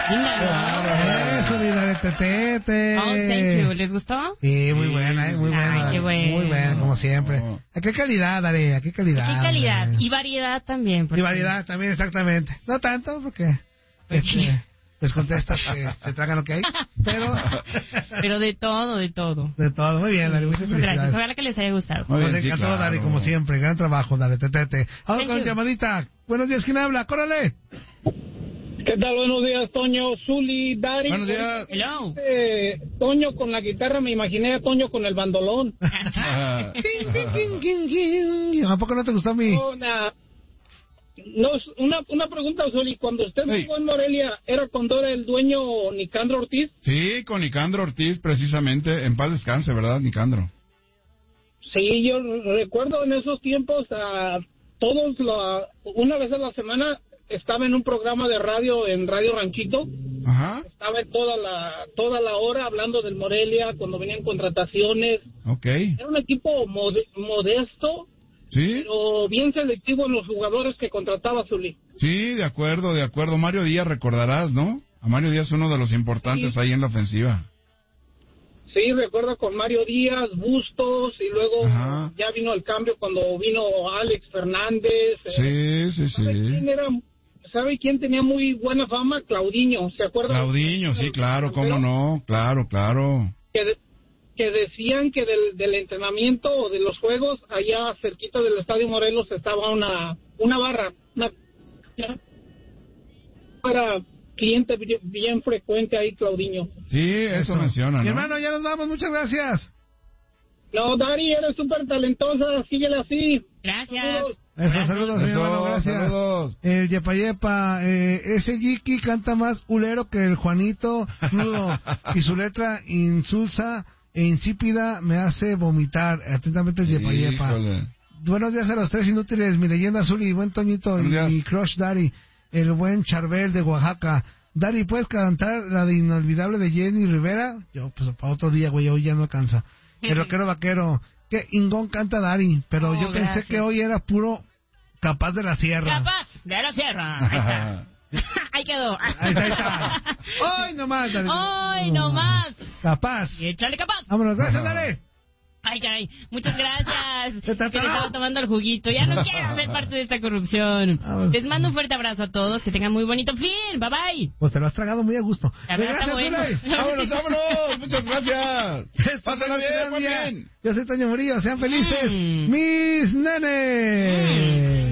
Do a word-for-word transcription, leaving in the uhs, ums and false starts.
Eso, mira, de tetete. Oh, thank you. ¿Les gustó? Sí, muy buena, ¿eh? Muy buena. Ay, qué bueno. Muy buena, como siempre. ¿A qué calidad, Dare? ¿A qué calidad? ¿Qué calidad? Dare? Y variedad también. Y variedad también, exactamente. No tanto, porque... Este, les contestas que se tragan lo que hay, pero... pero de todo, de todo. De todo, muy bien, Dari, muchas Muchas gracias, felicidades. ojalá que les haya gustado. Nos bien, encantó, sí, claro. Dari, como siempre, gran trabajo, Dari, tetete. Vamos Thank con you. llamadita. Buenos días, ¿quién habla? ¡Córrele! ¿Qué tal? Buenos días, Toño, Zuli, Dari. Buenos días. Hello. Eh, Toño con la guitarra, me imaginé a Toño con el bandolón. King, king, king, king, king. ¿A poco no te gustó a mí? Una, no, una, una pregunta, Zuli. Cuando usted Hey. estuvo en Morelia, ¿era cuando era el dueño Nicandro Ortiz? Sí, con Nicandro Ortiz, precisamente. En paz descanse, ¿verdad, Nicandro? Sí, yo recuerdo en esos tiempos a todos, la, una vez a la semana estaba en un programa de radio en Radio Ranchito. Ajá. Estaba en toda la toda la hora hablando del Morelia cuando venían contrataciones. Ok. Era un equipo mode- modesto, Sí, pero bien selectivo en los jugadores que contrataba Zuli. sí, de acuerdo, de acuerdo. Mario Díaz, recordarás, ¿no? A Mario Díaz, uno de los importantes Sí. ahí en la ofensiva. Sí, recuerdo con Mario Díaz, Bustos, y luego Ajá. ya vino el cambio cuando vino Alex Fernández. eh. Sí, sí, ¿Sabe quién sí. era? ¿Sabe quién tenía muy buena fama? Claudiño, ¿se acuerda? Claudiño, sí, claro, cómo no, claro, claro. Que, de- que decían que del, del entrenamiento o de los juegos, allá cerquita del Estadio Morelos estaba una una barra, una para cliente bien, bien frecuente ahí, Claudiño. Sí, eso, menciona, Mi ¿no? hermano, ya nos vamos, muchas gracias. No, Dari, eres súper talentosa, síguela así. Gracias. Saludos. Eso, saludos, mi Eso, hermano, gracias. saludos. El Yepa Yepa, eh, ese Yiki canta más ulero que el Juanito Nudo y su letra insulsa e insípida me hace vomitar. Atentamente el Yepa Yepa. Híjole. Buenos días a los tres inútiles, mi leyenda azul y buen Toñito Buenos días. y, y Crush Dari, el buen Charbel de Oaxaca. Dari, ¿puedes cantar la de Inolvidable de Jenny Rivera? Yo, pues para otro día, güey, hoy ya no alcanza. El rockero vaquero. Que Ingón canta Dari, pero Oh, yo pensé gracias. que hoy era puro Capaz de la Sierra. Capaz de la sierra. Ahí está. Ahí quedó. Ahí está, ahí está. Hoy nomás, Dari. Hoy nomás. Capaz. Y échale capaz. Vámonos, gracias, Dari. Ay, caray. Muchas gracias. Se te Que le atoró. estaba tomando el juguito. Ya no quiero ser parte de esta corrupción. Vamos. Les mando un fuerte abrazo a todos. Que tengan muy bonito fin. Bye bye. Pues te lo has tragado muy a gusto. La verdad está Gracias, bueno. Zuli. Vámonos, vámonos. Muchas gracias. Pásenla bien, muy bien. Yo soy Toño Murillo, sean felices, Mm. mis nenes.